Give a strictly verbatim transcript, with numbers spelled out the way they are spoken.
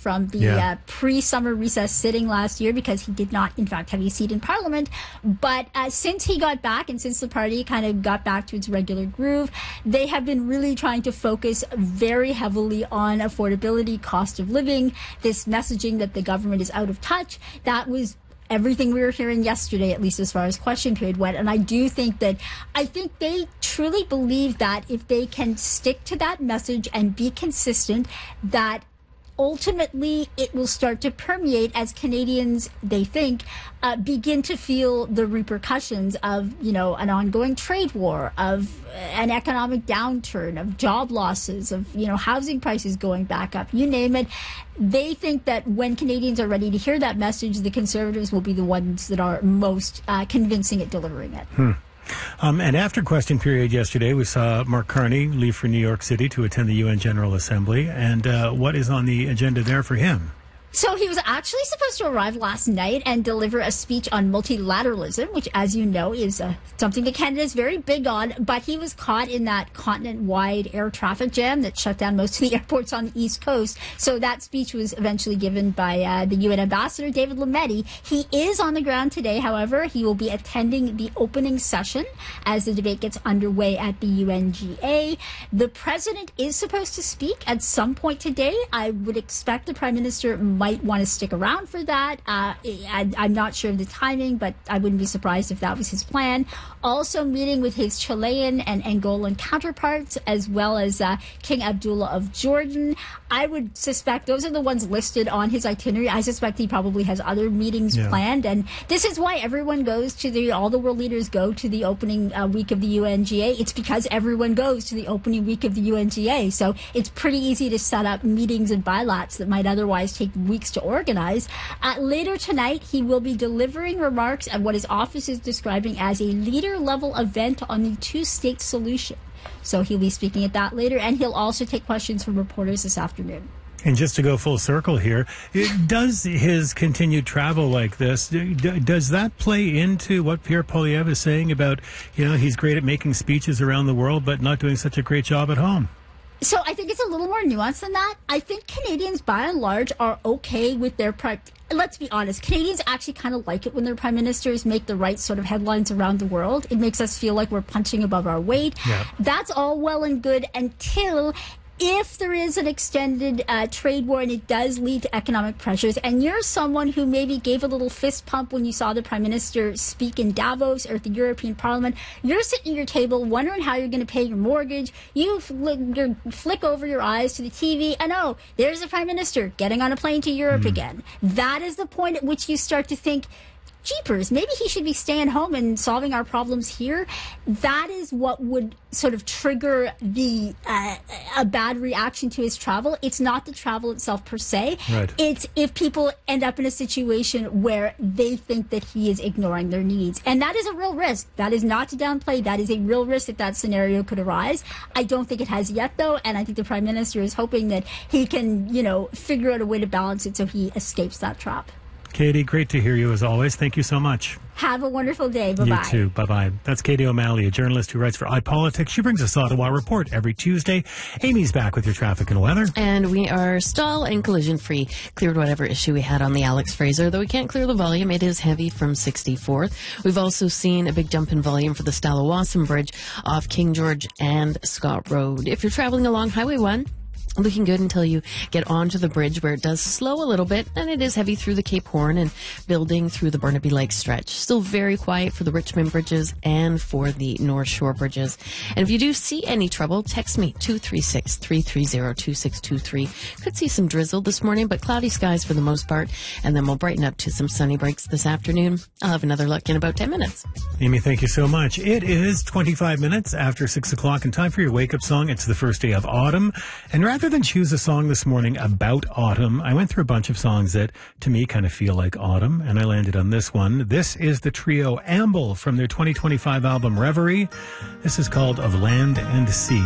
from the Yeah. uh, pre-summer recess sitting last year because he did not, in fact, have a seat in Parliament. But uh, since he got back and since the party kind of got back to its regular groove, they have been really trying to focus very heavily on affordability, cost of living, this messaging that the government is out of touch. That was everything we were hearing yesterday, at least as far as question period went. And I do think that, I think they truly believe that if they can stick to that message and be consistent, that ultimately it will start to permeate as Canadians, they think, uh, begin to feel the repercussions of, you know, an ongoing trade war, of an economic downturn, of job losses, of, you know, housing prices going back up, you name it. They think that when Canadians are ready to hear that message, the Conservatives will be the ones that are most uh, convincing at delivering it. Hmm. Um, and after question period yesterday, we saw Mark Carney leave for New York City to attend the U N General Assembly. And uh, what is on the agenda there for him? So he was actually supposed to arrive last night and deliver a speech on multilateralism, which, as you know, is uh, something that Canada is very big on. But he was caught in that continent-wide air traffic jam that shut down most of the airports on the East Coast. So that speech was eventually given by uh, the U N ambassador, David Lametti. He is on the ground today, however. He will be attending the opening session as the debate gets underway at the U N G A. The president is supposed to speak at some point today. I would expect the prime minister might want to stick around for that. Uh, I, I'm not sure of the timing, but I wouldn't be surprised if that was his plan. Also meeting with his Chilean and Angolan counterparts, as well as uh, King Abdullah of Jordan. I would suspect those are the ones listed on his itinerary. I suspect he probably has other meetings yeah. planned, and this is why everyone goes to the, all the world leaders go to the opening uh, week of the U N G A. It's because everyone goes to the opening week of the U N G A. So it's pretty easy to set up meetings and bilats that might otherwise take weeks to organize. Uh, later tonight, he will be delivering remarks at what his office is describing as a leader-level event on the two-state solution. So he'll be speaking at that later, and he'll also take questions from reporters this afternoon. And just to go full circle here, does his continued travel like this, does that play into what Pierre Poilievre is saying about, you know, he's great at making speeches around the world, but not doing such a great job at home? So I think it's a little more nuanced than that. I think Canadians, by and large, are okay with their prime. Let's be honest, Canadians actually kind of like it when their prime ministers make the right sort of headlines around the world. It makes us feel like we're punching above our weight. Yeah. That's all well and good until, if there is an extended uh, trade war and it does lead to economic pressures, and you're someone who maybe gave a little fist pump when you saw the Prime Minister speak in Davos or at the European Parliament, you're sitting at your table wondering how you're going to pay your mortgage. You flick, flick over your eyes to the T V, and oh, there's the Prime Minister getting on a plane to Europe mm. again. That is the point at which you start to think, jeepers, maybe he should be staying home and solving our problems here. That is what would sort of trigger the uh, a bad reaction to his travel. It's not the travel itself per se. Right. It's if people end up in a situation where they think that he is ignoring their needs. And that is a real risk. That is not to downplay. That is a real risk that that scenario could arise. I don't think it has yet, though, and I think the Prime Minister is hoping that he can, you know, figure out a way to balance it so he escapes that trap. Katie, great to hear you as always. Thank you so much. Have a wonderful day. Bye-bye. You too. Bye-bye. That's Katie O'Malley, a journalist who writes for iPolitics. She brings us Ottawa Report every Tuesday. Amy's back with your traffic and weather. And we are stall and collision-free. Cleared whatever issue we had on the Alex Fraser, though we can't clear the volume. It is heavy from sixty-fourth. We've also seen a big jump in volume for the Stallawasam Bridge off King George and Scott Road. If you're traveling along Highway one, looking good until you get onto the bridge, where it does slow a little bit, and it is heavy through the Cape Horn and building through the Burnaby Lake stretch. Still very quiet for the Richmond bridges and for the North Shore bridges. And if you do see any trouble, text me, two three six, three three zero, two six two three. Could see some drizzle this morning, but cloudy skies for the most part, and then we'll brighten up to some sunny breaks this afternoon. I'll have another look in about ten minutes. Amy, thank you so much. It is twenty-five minutes after six o'clock, and time for your wake-up song. It's the first day of autumn, and rather than choose a song this morning about autumn, I went through a bunch of songs that, to me, kind of feel like autumn, and I landed on this one. This is the trio Amble from their twenty twenty-five album Reverie. This is called Of Land and Sea.